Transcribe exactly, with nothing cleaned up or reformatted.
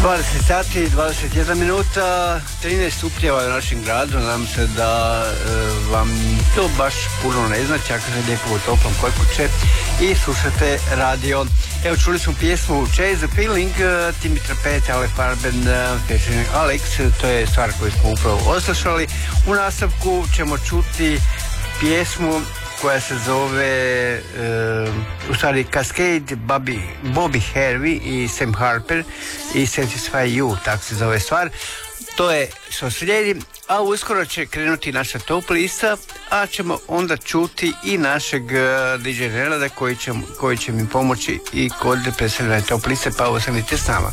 dvadeset sati, dvadeset jedna minuta, trinaest stupnjeva u našem gradu. Nadam se da e, vam to baš puno ne znači, ako se lijepo u toplom kod kuće i slušate radio. Evo, čuli smo pjesmu Chase the Feeling, Timmy Trapete, Ale Farben, featuring Alex, to je stvar koju smo upravo oslušali. U nastavku ćemo čuti pjesmu koja se zove uh, u stvari Cascade, Bobby, Bobby Harvey i Sam Harper i Satisfy You, tako se zove stvar. To je što slijedi, a uskoro će krenuti naša top lista, a ćemo onda čuti i našeg uh, D J Nenada koji će, koji će mi pomoći i kod predstavljanja top liste, pa ostanite s nama.